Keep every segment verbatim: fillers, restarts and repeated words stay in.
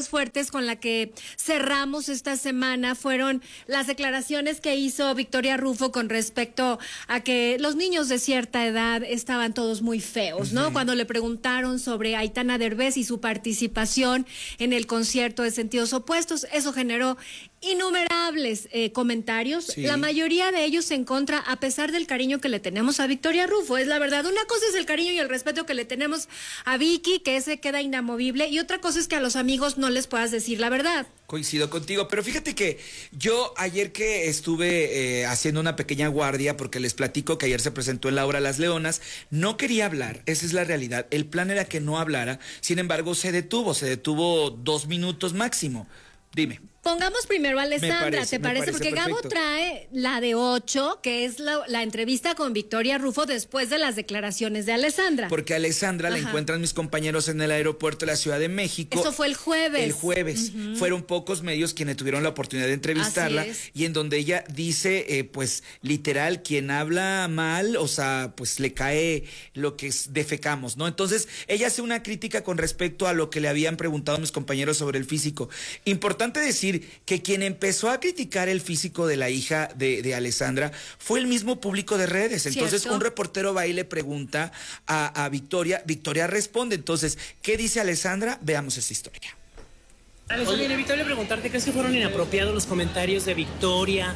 más fuertes con la que cerramos esta semana fueron las declaraciones que hizo Victoria Rufo con respecto a que los niños de cierta edad estaban todos muy feos, ¿no? Uh-huh. Cuando le preguntaron sobre Aitana Derbez y su participación en el concierto de Sentidos Opuestos, eso generó innumerables eh, comentarios, sí. La mayoría de ellos en contra, a pesar del cariño que le tenemos a Victoria Rufo, es la verdad. Una cosa es el cariño y el respeto que le tenemos a Vicky, que ese queda inamovible, y otra cosa es que a los amigos no les puedas decir la verdad. Coincido contigo, pero fíjate que yo ayer que estuve eh, haciendo una pequeña guardia, porque les platico que ayer se presentó en la obra Las Leonas, no quería hablar, esa es la realidad, el plan era que no hablara, sin embargo se detuvo, se detuvo dos minutos máximo. Dime. Pongamos primero a Alessandra, parece, ¿te parece? parece Porque perfecto. Gabo trae la de ocho, que es la, la entrevista con Victoria Rufo después de las declaraciones de Alessandra. Porque a Alessandra Ajá. la encuentran mis compañeros en el aeropuerto de la Ciudad de México. Eso fue el jueves. El jueves. Uh-huh. Fueron pocos medios quienes tuvieron la oportunidad de entrevistarla. Y en donde ella dice, eh, pues, literal, quien habla mal, o sea, pues le cae lo que es defecamos, ¿no? Entonces, ella hace una crítica con respecto a lo que le habían preguntado mis compañeros sobre el físico. Importante decir que quien empezó a criticar el físico de la hija de, de Alessandra fue el mismo público de redes. Entonces, ¿cierto? Un reportero va y le pregunta a, a Victoria, Victoria responde. Entonces, ¿qué dice Alessandra? Veamos esta historia. Alessandra, inevitable preguntarte, ¿crees que fueron inapropiados los comentarios de Victoria?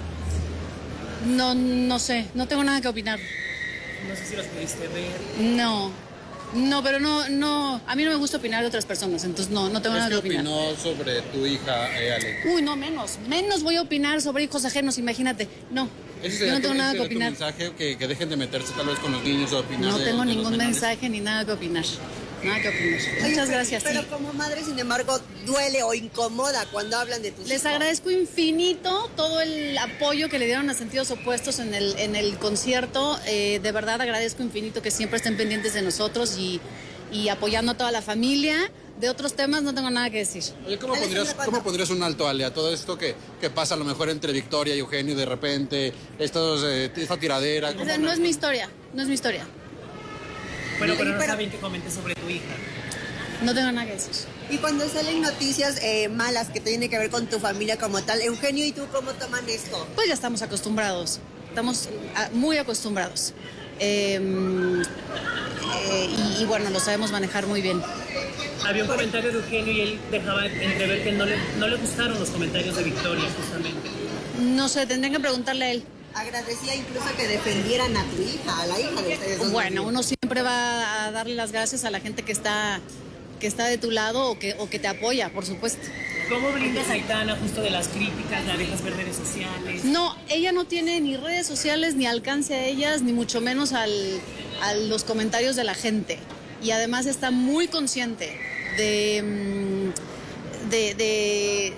No, no sé, no tengo nada que opinar. No sé si los pudiste ver. No. No, pero no, no, a mí no me gusta opinar de otras personas, entonces no, no tengo nada que opinar. ¿Qué opinó sobre tu hija, eh, Ale? Uy, no, menos, menos voy a opinar sobre hijos ajenos, imagínate, no. Ese yo no tengo tu, nada que tu opinar. mensaje, que, que dejen de meterse tal vez con los niños o opinar. No de, tengo de ningún mensaje ni nada que opinar. Nada que opinar. Muchas gracias. Pero sí. como madre, sin embargo, duele o incomoda cuando hablan de tus Les hijos. agradezco infinito todo el apoyo que le dieron a Sentidos Opuestos en el, en el concierto. Eh, de verdad agradezco infinito que siempre estén pendientes de nosotros y, y apoyando a toda la familia. De otros temas no tengo nada que decir. Oye, ¿cómo pondrías, ¿cómo pondrías un alto, Ale, a todo esto que, que pasa a lo mejor entre Victoria y Eugenio de repente, estos, eh, esta tiradera? O sea, no es mi historia, no es mi historia. Bueno, pero no pero... saben que comentes sobre tu hija. No tengo nada que decir. Y cuando salen noticias eh, malas que tienen que ver con tu familia como tal, Eugenio y tú, ¿cómo toman esto? Pues ya estamos acostumbrados, estamos a, muy acostumbrados. Eh, eh, y, y bueno, lo sabemos manejar muy bien. Había un comentario de Eugenio y él dejaba entrever que no le, no le gustaron los comentarios de Victoria, justamente. No sé, tendrían que preguntarle a él. Agradecía incluso que defendieran a tu hija, a la hija de ustedes dos. Bueno, uno siempre va a darle las gracias a la gente que está, que está de tu lado o que, o que te apoya, por supuesto. ¿Cómo brindas a Aitana justo de las críticas, la dejas ver redes sociales? No, ella no tiene ni redes sociales, ni alcance a ellas, ni mucho menos al, a los comentarios de la gente. Y además está muy consciente de, de, de,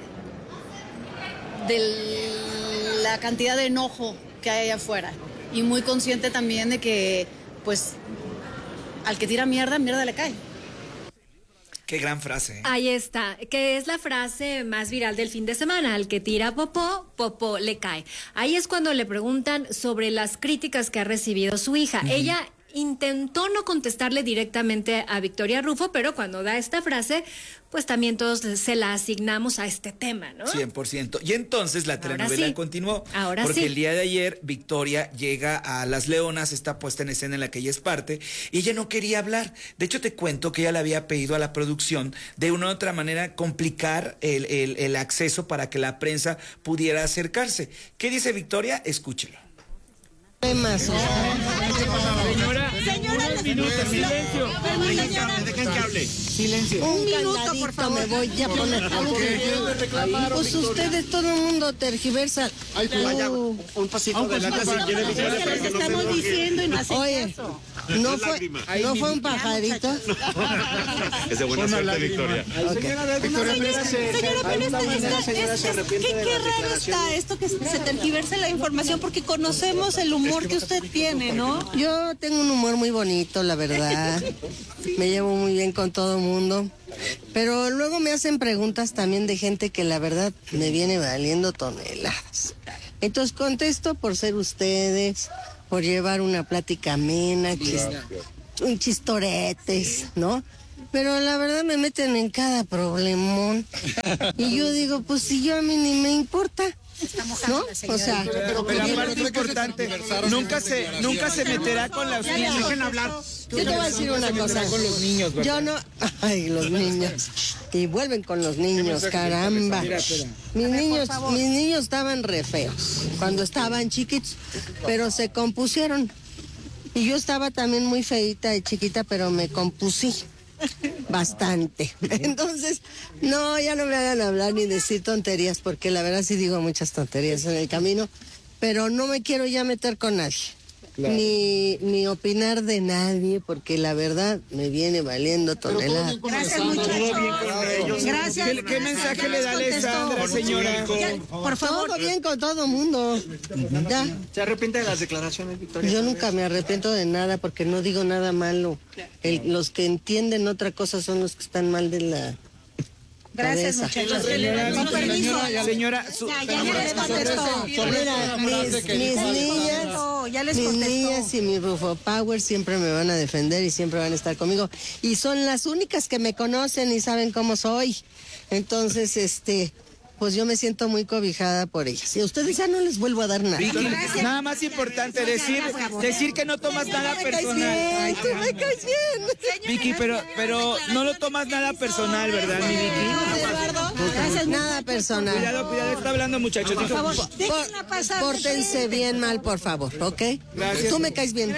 de la cantidad de enojo que hay allá afuera. Y muy consciente también de que, pues, al que tira mierda, mierda le cae. Qué gran frase. ¿eh? Ahí está, que es la frase más viral del fin de semana. Al que tira popó, popó le cae. Ahí es cuando le preguntan sobre las críticas que ha recibido su hija. Uh-huh. Ella intentó no contestarle directamente a Victoria Rufo, pero cuando da esta frase, pues también todos se la asignamos a este tema, ¿no? cien por ciento. Y entonces la telenovela sí. continuó. Ahora porque sí. el día de ayer Victoria llega a Las Leonas, esta puesta en escena en la que ella es parte, y ella no quería hablar. De hecho, te cuento que ella le había pedido a la producción de una u otra manera complicar el, el, el acceso para que la prensa pudiera acercarse. ¿Qué dice Victoria? Escúchelo. Señora, señora, unos minutos, silencio. Dejen que hable. Silencio. Un minuto, por favor. Me voy ya a poner. Pues ustedes, todo el mundo tergiversa. Ay, pues vaya, un pasito adelante si quiere. Es que les estamos diciendo y no hacen caso. No fue, no fue un pajarito. Es de buena suerte, Victoria. Señora, pero qué raro está esto que se tergiverse la información, porque conocemos el humor que usted tiene, ¿no? Yo tengo un humor muy bonito, la verdad. Me llevo muy bien con todo el mundo. Pero luego me hacen preguntas también de gente que la verdad me viene valiendo toneladas. Entonces contesto por ser ustedes, por llevar una plática amena, chis, un chistoretes, ¿no? pero la verdad me meten en cada problemón. Y yo digo, pues si yo a mí ni me importa. ¿No? O sea, pero, pero la parte importante, nunca se, nunca se meterá con los niños. Dejen hablar. Yo te voy a decir una cosa. Con los niños, ¿verdad? Yo no. Ay, los niños. Y vuelven con los niños, caramba. Mis niños, mis niños estaban re feos cuando estaban chiquitos, pero se compusieron. Y yo estaba también muy feita y chiquita, pero me compusí. Bastante. Entonces, no, ya no me hagan hablar ni decir tonterías, porque la verdad sí digo muchas tonterías en el camino, pero no me quiero ya meter con nadie. Claro. Ni, ni opinar de nadie, porque la verdad me viene valiendo toneladas. Gracias, muchachos. Gracias. ¿Qué, qué mensaje le da Alessandra, señora? Ya, por favor. Todo bien con todo mundo. Ya. ¿Se arrepiente de las declaraciones, Victoria? Yo nunca me arrepiento de nada porque no digo nada malo. El, los que entienden otra cosa son los que están mal de la... Gracias, muchachos. Con permiso. Señora, su, ya, ya, ya les contestó. Mira, mis, mis niñas, ya les mis contestó. niñas y mi Rufo Power siempre me van a defender y siempre van a estar conmigo. Y son las únicas que me conocen y saben cómo soy. Entonces, este... pues yo me siento muy cobijada por ellas. Y a ustedes ya no les vuelvo a dar nada. Vicky, nada más importante decir, decir que no tomas nada personal. Ay, tú me caes bien. Vicky, pero, pero no lo tomas nada personal, ¿verdad, mi Vicky? Gracias, nada personal. Cuidado, cuidado, está hablando, muchachos. Por favor, déjenla pasar. Pórtense bien mal, por favor, ¿ok? Gracias. Tú me caes bien.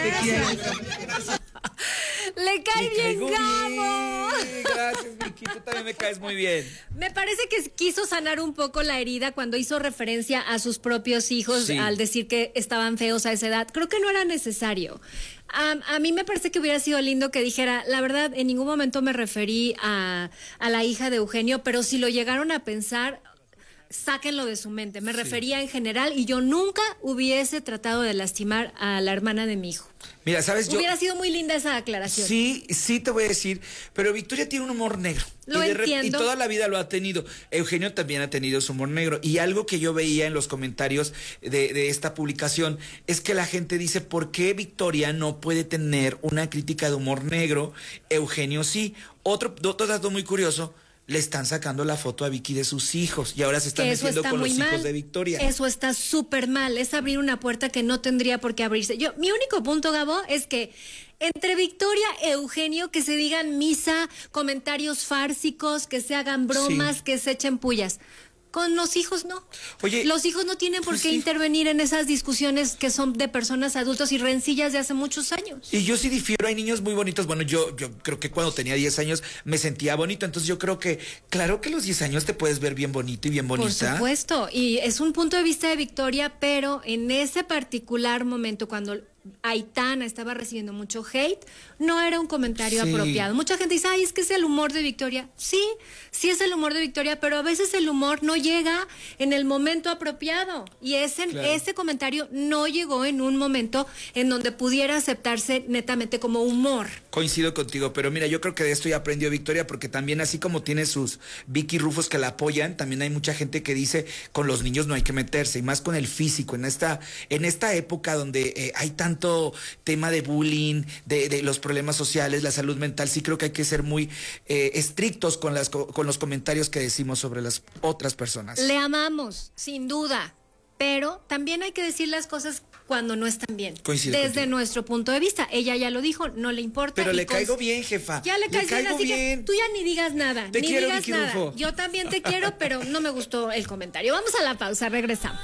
Le cae bien, Gabo. Gracias, Vicky, tú también me caes muy bien. Me parece que quiso sanar un poco la herida cuando hizo referencia a sus propios hijos, sí, al decir que estaban feos a esa edad. Creo que no era necesario. A, a mí me parece que hubiera sido lindo que dijera, la verdad, en ningún momento me referí a, a la hija de Eugenio, pero si lo llegaron a pensar, sáquenlo de su mente. Me sí. refería en general y yo nunca hubiese tratado de lastimar a la hermana de mi hijo. Mira, ¿sabes? Yo, hubiera sido muy linda esa aclaración. Sí, sí te voy a decir, pero Victoria tiene un humor negro. Lo y entiendo. Y toda la vida lo ha tenido. Eugenio también ha tenido su humor negro. Y algo que yo veía en los comentarios de, de esta publicación es que la gente dice, ¿por qué Victoria no puede tener una crítica de humor negro? Eugenio sí. Otro, otro dato muy curioso, le están sacando la foto a Vicky de sus hijos y ahora se están metiendo con los hijos de Victoria. Eso está súper mal, es abrir una puerta que no tendría por qué abrirse. Yo, mi único punto, Gabo, es que entre Victoria e Eugenio que se digan misa, comentarios fársicos, que se hagan bromas, sí, que se echen pullas. Con los hijos no. Oye, los hijos no tienen por pues qué sí. intervenir en esas discusiones que son de personas adultas y rencillas de hace muchos años. Y yo sí difiero, hay niños muy bonitos. Bueno, yo, yo creo que cuando tenía diez años me sentía bonito, entonces yo creo que, claro que a los diez años te puedes ver bien bonito y bien bonita. Por supuesto, y es un punto de vista de Victoria, pero en ese particular momento cuando Aitana estaba recibiendo mucho hate, no era un comentario sí. apropiado. Mucha gente dice, ay, es que es el humor de Victoria. Sí, sí es el humor de Victoria, pero a veces el humor no llega en el momento apropiado. Y ese, claro. ese comentario no llegó en un momento en donde pudiera aceptarse netamente como humor. Coincido contigo, pero mira, yo creo que de esto ya aprendió Victoria, porque también así como tiene sus Vicky Rufos que la apoyan, también hay mucha gente que dice, con los niños no hay que meterse, y más con el físico, en esta, en esta época donde eh, hay tanto tema de bullying, de, de los problemas sociales, la salud mental, sí creo que hay que ser muy eh, estrictos con, las, con los comentarios que decimos sobre las otras personas. Le amamos, sin duda, pero también hay que decir las cosas cuando no están bien. Coincido desde contigo. Nuestro punto de vista. Ella ya lo dijo, no le importa. Pero le caigo bien, jefa. Ya le caes le bien, así bien. que tú ya ni digas nada. Te ni quiero, digas Vicky nada. Rufo. Yo también te quiero, pero no me gustó el comentario. Vamos a la pausa, regresamos.